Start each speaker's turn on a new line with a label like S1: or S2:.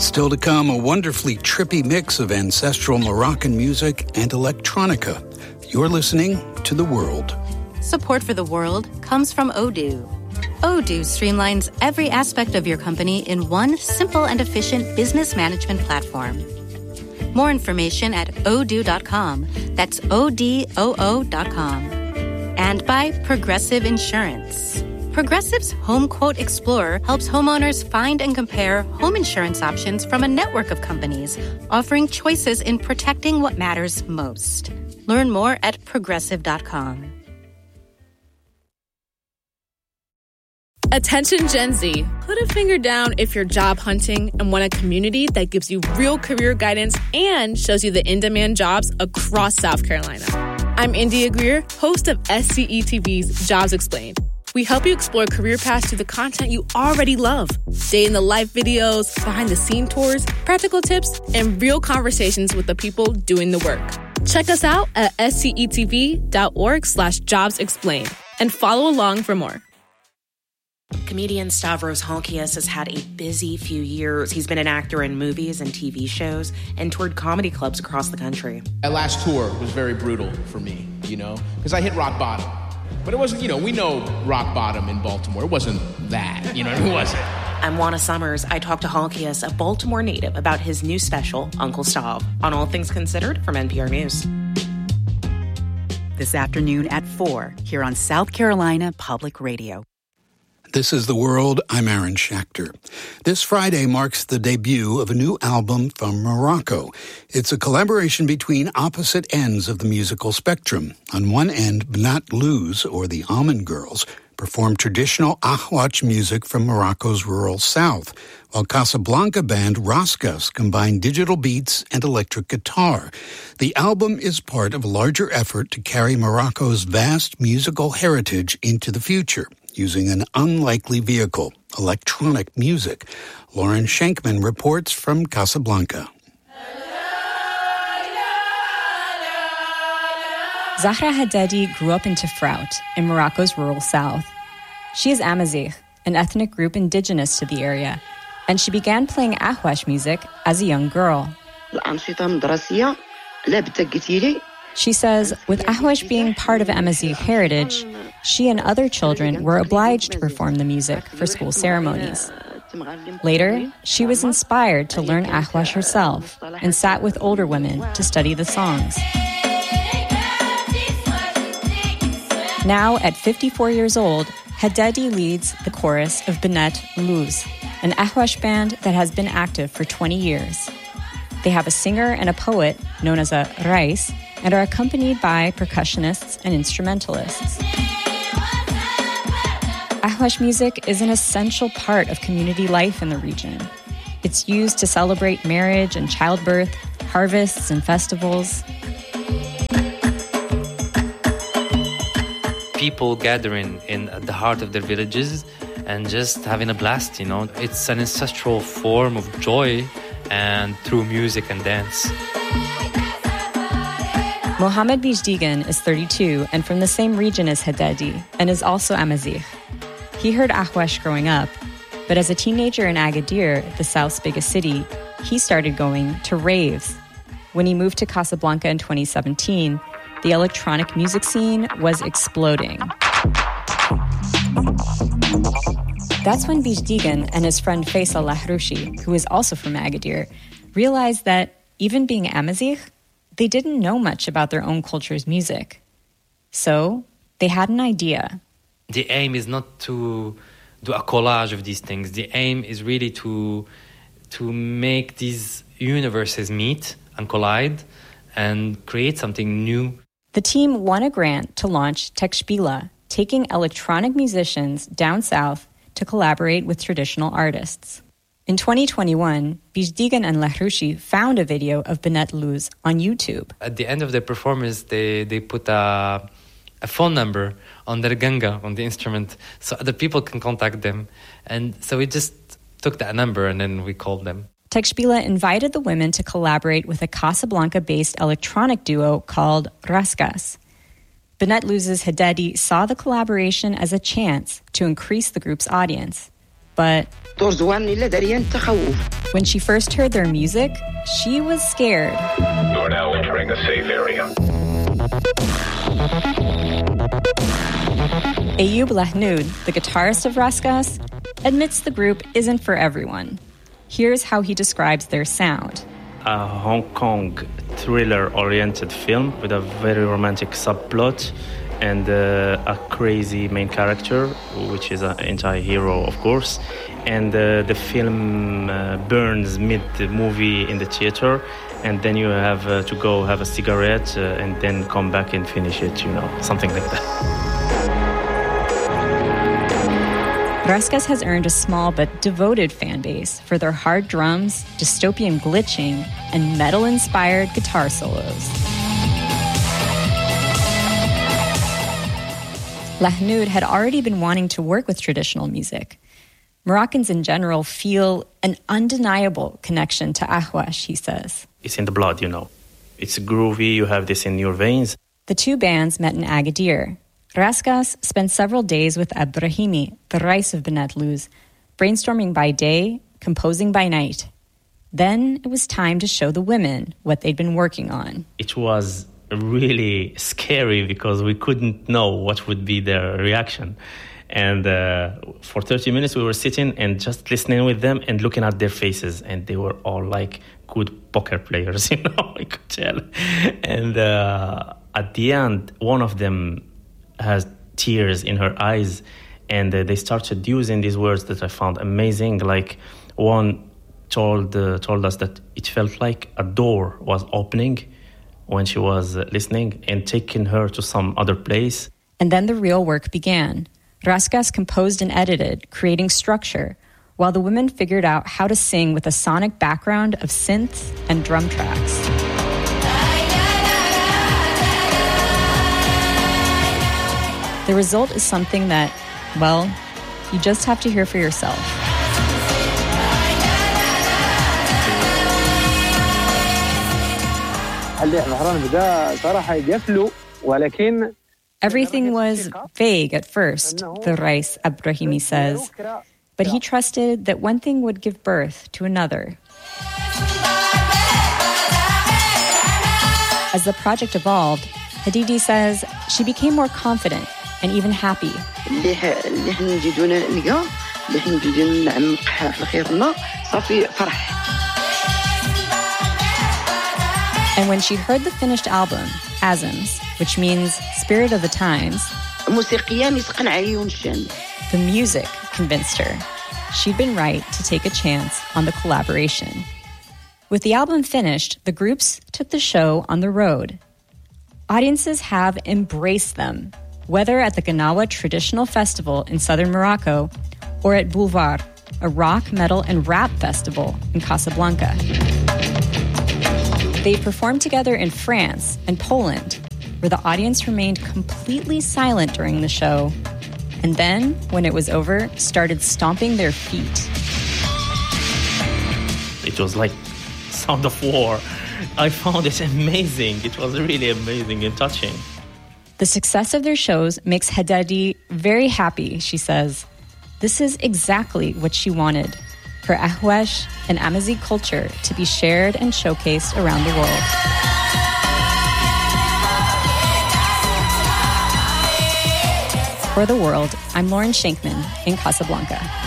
S1: Still to come, a wonderfully trippy mix of ancestral Moroccan music and electronica. You're listening to The World.
S2: Support for The World comes from Odoo. Odoo streamlines every aspect of your company in one simple and efficient business management platform. More information at odoo.com. That's ODOO.com. And by Progressive Insurance. Progressive's Home Quote Explorer helps homeowners find and compare home insurance options from a network of companies, offering choices in protecting what matters most. Learn more at progressive.com.
S3: Attention Gen Z, put a finger down if you're job hunting and want a community that gives you real career guidance and shows you the in-demand jobs across South Carolina. I'm India Greer, host of SCETV's Jobs Explained. We help you explore career paths through the content you already love. Day-in-the-life videos, behind-the-scene tours, practical tips, and real conversations with the people doing the work. Check us out at scetv.org/jobsexplained and follow along for more.
S4: Comedian Stavros Halkias has had a busy few years. He's been an actor in movies and TV shows and toured comedy clubs across the country.
S5: That last tour was very brutal for me, because I hit rock bottom. But it wasn't, we know rock bottom in Baltimore. It wasn't that, it wasn't.
S4: I'm Juana Summers. I talked to Halkias, a Baltimore native, about his new special, Uncle Stav, on All Things Considered from NPR News.
S6: This afternoon at 4, here on South Carolina Public Radio.
S1: This is The World. I'm Aaron Schachter. This Friday marks the debut of a new album from Morocco. It's a collaboration between opposite ends of the musical spectrum. On one end, Bnat Luz, or the Almond Girls, perform traditional Ahwach music from Morocco's rural south, while Casablanca band Raskas combine digital beats and electric guitar. The album is part of a larger effort to carry Morocco's vast musical heritage into the future, using an unlikely vehicle, electronic music. Lauren Shankman reports from Casablanca.
S7: Zahra Haddadi grew up in Tafraout, in Morocco's rural south. She is Amazigh, an ethnic group indigenous to the area, and she began playing Ahwach music as a young girl. She says, with Ahwach being part of Amazigh heritage, she and other children were obliged to perform the music for school ceremonies. Later, she was inspired to learn Ahwach herself and sat with older women to study the songs. Now, at 54 years old, Haddadi leads the chorus of Bnat Luz, an Ahwach band that has been active for 20 years. They have a singer and a poet known as a Rais and are accompanied by percussionists and instrumentalists. Ahwach music is an essential part of community life in the region. It's used to celebrate marriage and childbirth, harvests and festivals.
S8: People gathering in the heart of their villages and just having a blast, It's an ancestral form of joy and through music and dance.
S7: Mohamed Bijdigan is 32 and from the same region as Haddadi and is also Amazigh. He heard Ahwach growing up, but as a teenager in Agadir, the South's biggest city, he started going to raves. When he moved to Casablanca in 2017, the electronic music scene was exploding. That's when Bijdigan and his friend Faisal Lahroushi, who is also from Agadir, realized that even being Amazigh, they didn't know much about their own culture's music. So they had an idea.
S8: The aim is not to do a collage of these things. The aim is really to make these universes meet and collide and create something new.
S7: The team won a grant to launch Tekshbila, taking electronic musicians down south to collaborate with traditional artists. In 2021, Bijdigan and Lahroushi found a video of Bnat Luz on YouTube.
S8: At the end of the performance, they put a phone number on their ganga, on the instrument, so other people can contact them. And so we just took that number and then we called them.
S7: Tekshbila invited the women to collaborate with a Casablanca-based electronic duo called Raskas. Bnat Luz's Haddadi saw the collaboration as a chance to increase the group's audience. But when she first heard their music, she was scared.
S9: You're now entering a safe area.
S7: Ayoub Lahnoud, the guitarist of Raskas, admits the group isn't for everyone. Here's how he describes their sound.
S10: A Hong Kong thriller-oriented film with a very romantic subplot and a crazy main character, which is an anti-hero, of course. And the film burns mid-movie in the theater, and then you have to go have a cigarette and then come back and finish it, something like that.
S7: Raskas has earned a small but devoted fan base for their hard drums, dystopian glitching, and metal-inspired guitar solos. Lahnoud had already been wanting to work with traditional music. Moroccans in general feel an undeniable connection to Ahwash, he says.
S10: It's in the blood, It's groovy, you have this in your veins.
S7: The two bands met in Agadir. Raskas spent several days with Abrahimi, the Rais of Bnat Luz, brainstorming by day, composing by night. Then it was time to show the women what they'd been working on.
S10: It was really scary because we couldn't know what would be their reaction. And for 30 minutes we were sitting and just listening with them and looking at their faces. And they were all like good poker players, I could tell. And at the end, one of them has tears in her eyes. And they started using these words that I found amazing. Like one told us that it felt like a door was opening when she was listening and taking her to some other place.
S7: And then the real work began. Raskas composed and edited, creating structure, while the women figured out how to sing with a sonic background of synths and drum tracks. The result is something that, well, you just have to hear for yourself. Everything was vague at first, the Rais Abrahimi says, but he trusted that one thing would give birth to another. As the project evolved, Hadidi says she became more confident and even happy. And when she heard the finished album, Azams, which means Spirit of the Times, the music convinced her. She'd been right to take a chance on the collaboration. With the album finished, the groups took the show on the road. Audiences have embraced them, whether at the Gnawa Traditional Festival in southern Morocco or at Boulevard, a rock, metal, and rap festival in Casablanca. They performed together in France and Poland, where the audience remained completely silent during the show, and then, when it was over, started stomping their feet.
S10: It was like sound of war. I found it amazing. It was really amazing and touching.
S7: The success of their shows makes Hadadi very happy, she says. This is exactly what she wanted, for Ahwash and Amazigh culture to be shared and showcased around the world. For The World, I'm Lauren Shankman in Casablanca.